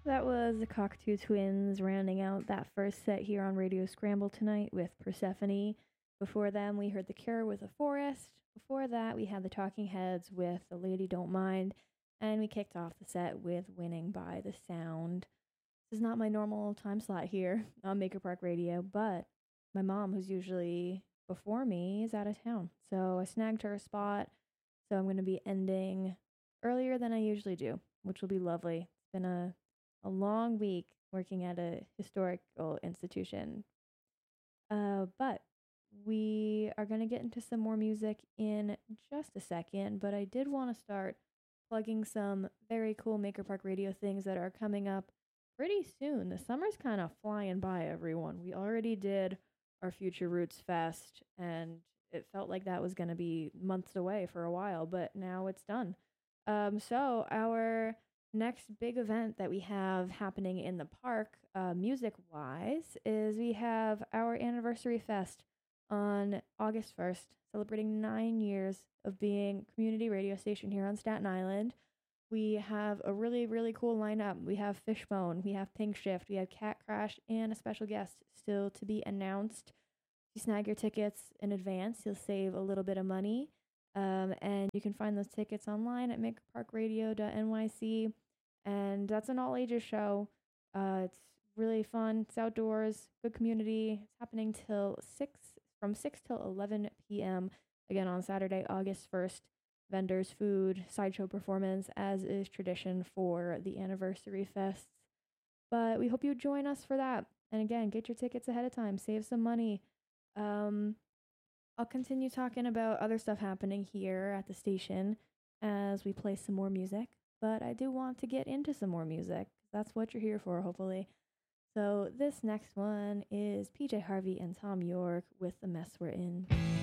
That was the Cockatoo Twins rounding out that first set here on Radio Scramble tonight with Persephone. Before them, we heard The Cure with A Forest. Before that, we had the Talking Heads with The Lady Don't Mind. And we kicked off the set with Winning by the Sound. This is not my normal time slot here on Maker Park Radio, but my mom, who's usually before me, is out of town. So I snagged her a spot. So I'm going to be ending earlier than I usually do, which will be lovely. It's been a long week working at a historical institution. But we are going to get into some more music in just a second. But I did want to start plugging some very cool Maker Park Radio things that are coming up pretty soon. The summer's kind of flying by, everyone. We already did our Future Roots Fest, and it felt like that was going to be months away for a while, but now it's done. So our next big event that we have happening in the park, music wise, is we have our anniversary fest on August 1st, celebrating 9 years of being community radio station here on Staten Island. We have a really, really cool lineup. We have Fishbone, we have Pink Shift, we have Cat Crash, and a special guest still to be announced. If you snag your tickets in advance, you'll save a little bit of money. And you can find those tickets online at makerparkradio.nyc. And that's an all ages show. It's really fun. It's outdoors, good community. It's happening from 6 till 11 p.m. Again on Saturday, August 1st. Vendors, food, sideshow performance, as is tradition for the anniversary fests. But we hope you join us for that. And again, get your tickets ahead of time. Save some money. I'll continue talking about other stuff happening here at the station as we play some more music. But I do want to get into some more music. That's what you're here for, hopefully. So this next one is PJ Harvey and Tom York with The Mess We're In.